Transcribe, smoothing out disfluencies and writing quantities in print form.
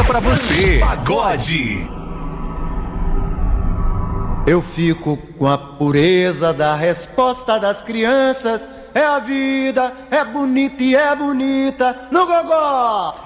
pra você. Pagode. Eu fico com a pureza da resposta das crianças. É a vida, é bonita e é bonita no gogó.